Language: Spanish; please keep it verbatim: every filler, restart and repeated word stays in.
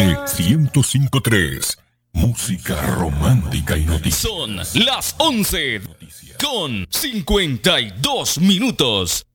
ciento cinco punto tres. Música romántica y noticias. Son las once con cincuenta y dos minutos.